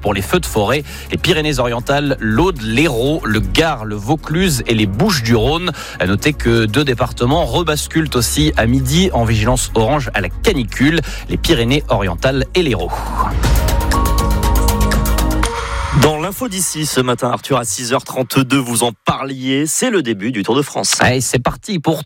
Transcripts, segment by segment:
pour les feux de forêt. Les Pyrénées-Orientales, l'Aude, l'Hérault, le Gard, le Vaucluse et les Bouches-du-Rhône. À noter que 2 départements rebasculent aussi à midi en vigilance orange à la canicule, les Pyrénées-Orientales et l'Hérault. Dans l'info d'ici ce matin, Arthur, à 6h32, vous en parliez, c'est le début du Tour de France. Allez, c'est parti pour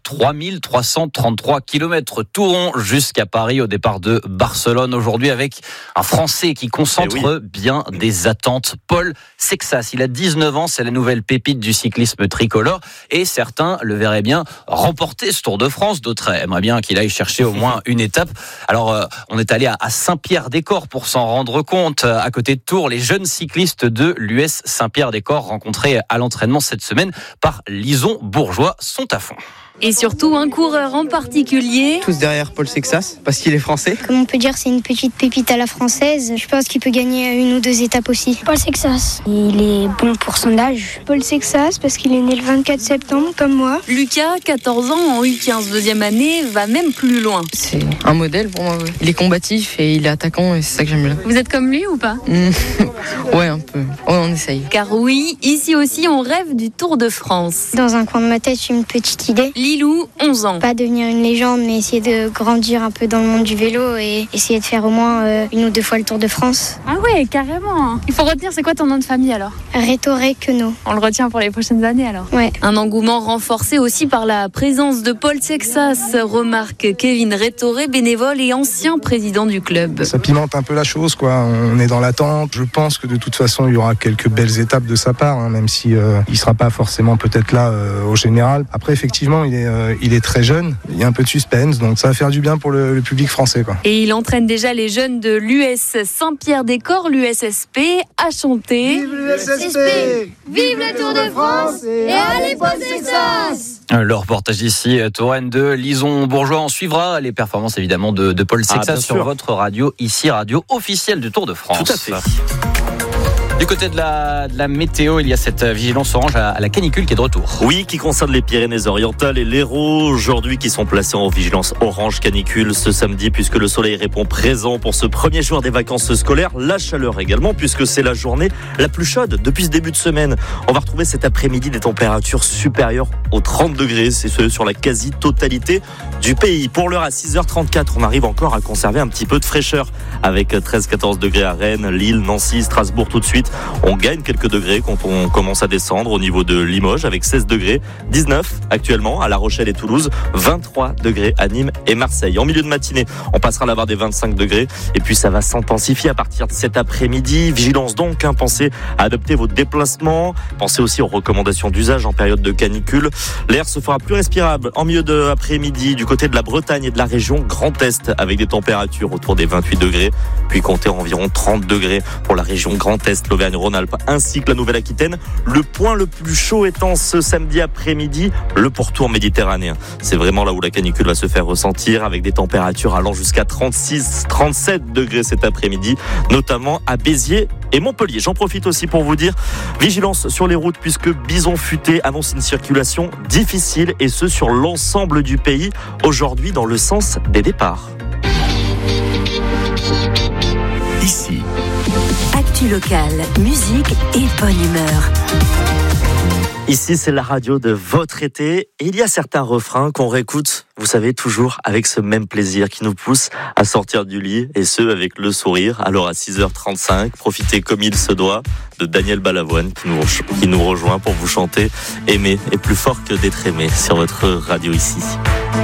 3333 km tout rond jusqu'à Paris au départ de Barcelone aujourd'hui avec un Français qui concentre bien des attentes. Paul Sexas, il a 19 ans, c'est la nouvelle pépite du cyclisme tricolore et certains le verraient bien remporter ce Tour de France, d'autres aimeraient bien qu'il aille chercher au moins une étape. Alors, on est allé à Saint-Pierre-des-Corps pour s'en rendre compte. À côté de Tours, les jeunes cyclistes de l'US Saint-Pierre-des-Corps rencontrés à l'entraînement cette semaine par Lison Bourgeois sont à fond. Et surtout un coureur en particulier. Tous derrière Paul Sexas, parce qu'il est français. Comme on peut dire, c'est une petite pépite à la française. Je pense qu'il peut gagner 1 ou 2 étapes aussi. Paul Sexas, il est bon pour son âge. Paul Sexas, parce qu'il est né le 24 septembre, comme moi. Lucas, 14 ans, en U15 deuxième année, va même plus loin. C'est un modèle pour moi. Il est combatif et il est attaquant et c'est ça que j'aime bien. Vous êtes comme lui ou pas ? Ouais, un peu. Ouais, on essaye. Car oui, ici aussi, on rêve du Tour de France. Dans un coin de ma tête, j'ai une petite idée. Lilou, 11 ans. Pas devenir une légende, mais essayer de grandir un peu dans le monde du vélo et essayer de faire au moins 1 ou 2 fois le Tour de France. Ah ouais, carrément. Il faut retenir, c'est quoi ton nom de famille alors ? Rétoré Queneau. On le retient pour les prochaines années alors. Ouais. Un engouement renforcé aussi par la présence de Paul Sexas, remarque Kevin Rétoré, bénévole et ancien président du club. Ça pimente un peu la chose, quoi. On est dans l'attente. Je pense que de toute façon, il y aura quelques belles étapes de sa part, même si il sera pas forcément peut-être là au général. Après, effectivement, il est très jeune. Il y a un peu de suspense, donc ça va faire du bien pour le public français, quoi. Et il entraîne déjà les jeunes de l'US Saint-Pierre-des-Corps, l'USSP, à chanter. Vive l'USSP, vive le Tour de France et allez Paul Sexas. Le reportage ici, Touraine de Lison Bourgeois. On suivra les performances évidemment de Paul Sexas sur votre radio, ici radio officielle du Tour de France. Tout à fait. Du côté de la météo, il y a cette vigilance orange à la canicule qui est de retour. Oui, qui concerne les Pyrénées-Orientales et l'Hérault, aujourd'hui qui sont placés en vigilance orange canicule ce samedi, puisque le soleil répond présent pour ce premier jour des vacances scolaires. La chaleur également, puisque c'est la journée la plus chaude depuis ce début de semaine. On va retrouver cet après-midi des températures supérieures aux 30 degrés, c'est ce sur la quasi-totalité du pays. Pour l'heure, à 6h34, on arrive encore à conserver un petit peu de fraîcheur, avec 13-14 degrés à Rennes, Lille, Nancy, Strasbourg tout de suite. On gagne quelques degrés quand on commence à descendre au niveau de Limoges avec 16 degrés, 19 actuellement à La Rochelle et Toulouse, 23 degrés à Nîmes et Marseille. En milieu de matinée, on passera à la barre des 25 degrés et puis ça va s'intensifier à partir de cet après-midi. Vigilance donc, pensez à adopter vos déplacements, pensez aussi aux recommandations d'usage en période de canicule. L'air se fera plus respirable en milieu d'après-midi du côté de la Bretagne et de la région Grand Est avec des températures autour des 28 degrés, puis comptez environ 30 degrés pour la région Grand Est, l'Auvergne-Rhône-Alpes ainsi que la Nouvelle-Aquitaine. Le point le plus chaud étant ce samedi après-midi, le pourtour méditerranéen. C'est vraiment là où la canicule va se faire ressentir avec des températures allant jusqu'à 36-37 degrés cet après-midi, notamment à Béziers et Montpellier. J'en profite aussi pour vous dire, vigilance sur les routes puisque Bison Futé annonce une circulation difficile et ce sur l'ensemble du pays aujourd'hui dans le sens des départs. Ici, actu locale, musique et bonne humeur. Ici, c'est la radio de votre été et il y a certains refrains qu'on réécoute, vous savez, toujours avec ce même plaisir qui nous pousse à sortir du lit et ce, avec le sourire. Alors à 6h35, profitez comme il se doit de Daniel Balavoine qui nous rejoint pour vous chanter « Aimer est plus fort que d'être aimé » sur votre radio ici.